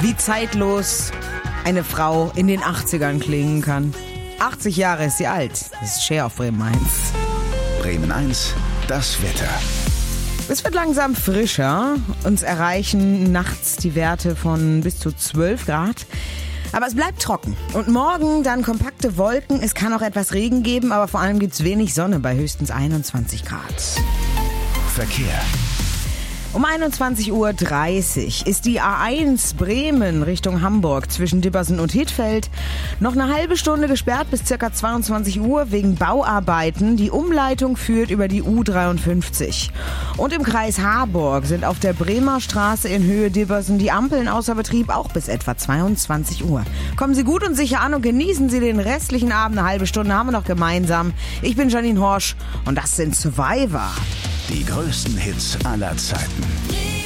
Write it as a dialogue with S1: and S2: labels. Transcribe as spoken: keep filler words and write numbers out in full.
S1: wie zeitlos eine Frau in den achtzigern klingen kann. achtzig Jahre ist sie alt. Das ist Cher auf Bremen eins.
S2: Bremen eins, das Wetter.
S1: Es wird langsam frischer. Uns erreichen nachts die Werte von bis zu zwölf Grad. Aber es bleibt trocken. Und morgen dann kompakte Wolken. Es kann auch etwas Regen geben, aber vor allem gibt es wenig Sonne bei höchstens einundzwanzig Grad.
S2: Verkehr.
S1: Um einundzwanzig Uhr dreißig ist die A eins Bremen Richtung Hamburg zwischen Dibbersen und Hittfeld noch eine halbe Stunde gesperrt bis ca. zweiundzwanzig Uhr wegen Bauarbeiten. Die Umleitung führt über die U dreiundfünfzig. Und im Kreis Harburg sind auf der Bremer Straße in Höhe Dibbersen die Ampeln außer Betrieb, auch bis etwa zweiundzwanzig Uhr. Kommen Sie gut und sicher an und genießen Sie den restlichen Abend. Eine halbe Stunde haben wir noch gemeinsam. Ich bin Janine Horsch und das sind Survivor.
S2: Die größten Hits aller Zeiten.